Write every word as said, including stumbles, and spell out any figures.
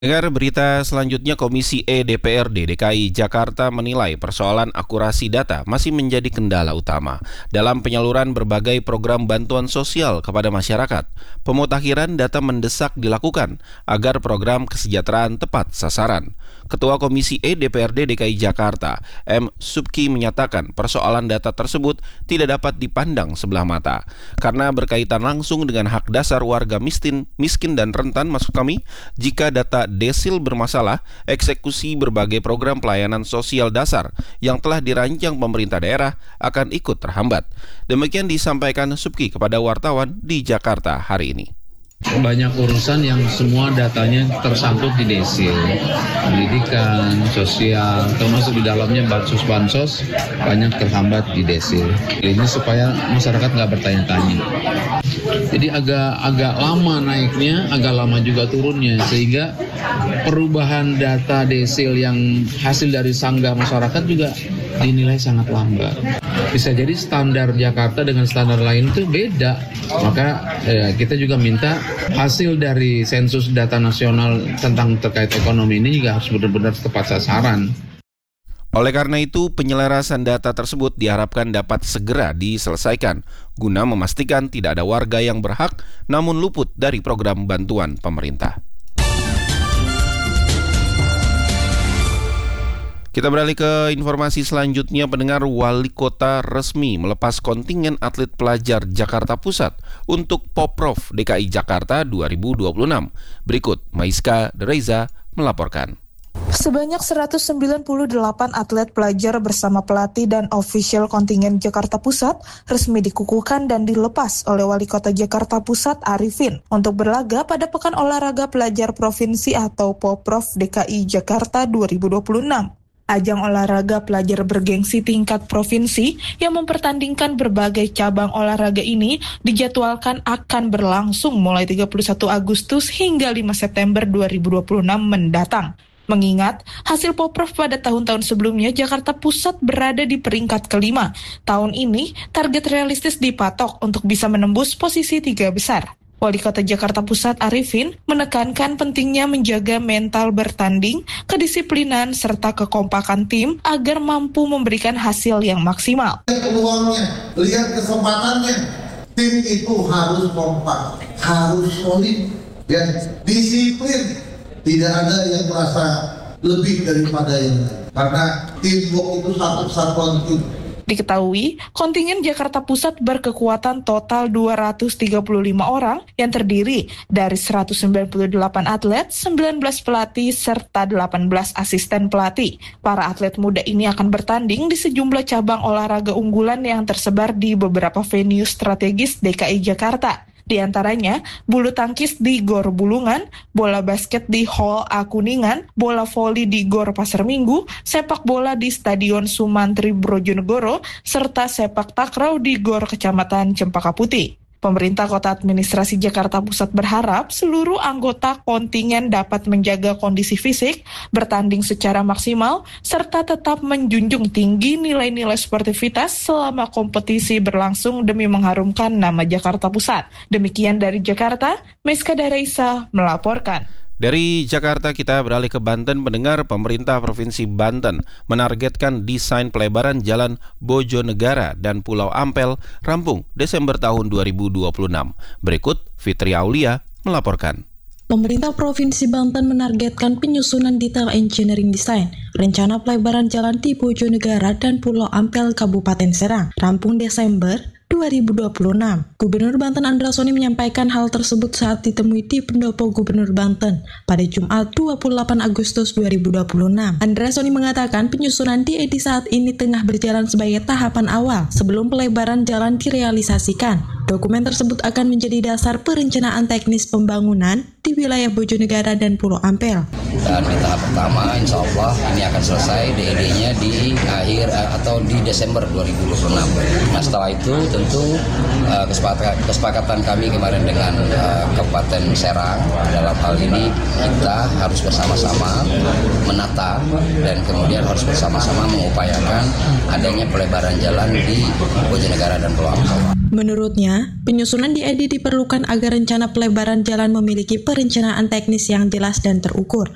Dengar berita selanjutnya, Komisi E D P R D D K I Jakarta menilai persoalan akurasi data masih menjadi kendala utama dalam penyaluran berbagai program bantuan sosial kepada masyarakat. Pemutakhiran data mendesak dilakukan agar program kesejahteraan tepat sasaran. Ketua Komisi E D P R D D K I Jakarta, M. Subki, menyatakan persoalan data tersebut tidak dapat dipandang sebelah mata karena berkaitan langsung dengan hak dasar warga miskin, miskin dan rentan. Maksud kami, jika data desil bermasalah, eksekusi berbagai program pelayanan sosial dasar yang telah dirancang pemerintah daerah akan ikut terhambat. Demikian disampaikan Subki kepada wartawan di Jakarta hari ini. Banyak urusan yang semua datanya tersangkut di desil, pendidikan, sosial, termasuk di dalamnya bansos-bansos banyak terhambat di desil. Ini supaya masyarakat nggak bertanya-tanya. Jadi agak agak lama naiknya, agak lama juga turunnya, sehingga perubahan data desil yang hasil dari sanggah masyarakat juga dinilai sangat lambat. Bisa jadi standar Jakarta dengan standar lain itu beda. Maka eh, kita juga minta hasil dari sensus data nasional tentang terkait ekonomi ini juga harus benar-benar tepat sasaran. Oleh karena itu, penyelarasan data tersebut diharapkan dapat segera diselesaikan guna memastikan tidak ada warga yang berhak namun luput dari program bantuan pemerintah. Kita beralih ke informasi selanjutnya. Pendengar, Wali Kota resmi melepas kontingen atlet pelajar Jakarta Pusat untuk Poprov D K I Jakarta dua ribu dua puluh enam. Berikut Maiska Dereza melaporkan. Sebanyak seratus sembilan puluh delapan atlet pelajar bersama pelatih dan ofisial kontingen Jakarta Pusat resmi dikukuhkan dan dilepas oleh Wali Kota Jakarta Pusat Arifin untuk berlaga pada Pekan Olahraga Pelajar Provinsi atau Poprov D K I Jakarta dua ribu dua puluh enam. Ajang olahraga pelajar bergengsi tingkat provinsi yang mempertandingkan berbagai cabang olahraga ini dijadwalkan akan berlangsung mulai tiga puluh satu Agustus hingga lima September dua ribu dua puluh enam mendatang. Mengingat hasil Poprov pada tahun-tahun sebelumnya, Jakarta Pusat berada di peringkat kelima. Tahun ini, target realistis dipatok untuk bisa menembus posisi tiga besar. Wali Kota Jakarta Pusat Arifin menekankan pentingnya menjaga mental bertanding, kedisiplinan, serta kekompakan tim agar mampu memberikan hasil yang maksimal. Peluangnya, lihat kesempatannya, tim itu harus kompak, harus solid, ya, disiplin. Tidak ada yang merasa lebih daripada yang lain, karena teamwork itu satu kesatuan tim. Diketahui, kontingen Jakarta Pusat berkekuatan total dua ratus tiga puluh lima orang yang terdiri dari seratus sembilan puluh delapan atlet, sembilan belas pelatih, serta delapan belas asisten pelatih. Para atlet muda ini akan bertanding di sejumlah cabang olahraga unggulan yang tersebar di beberapa venue strategis D K I Jakarta. Di antaranya, bulu tangkis di Gor Bulungan, bola basket di Hall A Kuningan, bola voli di Gor Pasar Minggu, sepak bola di Stadion Sumantri Brojonegoro, serta sepak takraw di Gor Kecamatan Cempaka Putih. Pemerintah Kota Administrasi Jakarta Pusat berharap seluruh anggota kontingen dapat menjaga kondisi fisik, bertanding secara maksimal, serta tetap menjunjung tinggi nilai-nilai sportivitas selama kompetisi berlangsung demi mengharumkan nama Jakarta Pusat. Demikian dari Jakarta, Maiska Dereza melaporkan. Dari Jakarta kita beralih ke Banten. Pendengar, pemerintah Provinsi Banten menargetkan desain pelebaran Jalan Bojonegara dan Pulau Ampel rampung Desember tahun dua ribu dua puluh enam. Berikut Fitri Aulia melaporkan. Pemerintah Provinsi Banten menargetkan penyusunan detail engineering design rencana pelebaran jalan di Bojonegara dan Pulau Ampel Kabupaten Serang rampung Desember dua ribu dua puluh enam. Gubernur Banten Andra Soni menyampaikan hal tersebut saat ditemui di Pendopo Gubernur Banten pada Jumat dua puluh delapan Agustus dua ribu dua puluh enam. Andra Soni mengatakan penyusunan D E D saat ini tengah berjalan sebagai tahapan awal sebelum pelebaran jalan direalisasikan. Dokumen tersebut akan menjadi dasar perencanaan teknis pembangunan di wilayah Bojonegara dan Pulau Ampel. Dan di tahap pertama, insya Allah ini akan selesai D E D-nya di akhir atau di Desember dua ribu dua puluh enam. Nah, setelah itu tentu uh, kesepakatan, kesepakatan kami kemarin dengan uh, Kabupaten Serang dalam hal ini kita harus bersama-sama menata dan kemudian harus bersama-sama mengupayakan adanya pelebaran jalan di Bojonegara dan Pulau Ampel. Menurutnya, penyusunan D E D diperlukan agar rencana pelebaran jalan memiliki perencanaan teknis yang jelas dan terukur.